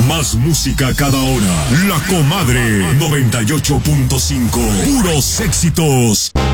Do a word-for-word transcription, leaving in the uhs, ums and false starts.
Más música cada hora. La Comadre noventa y ocho punto cinco. Puros éxitos.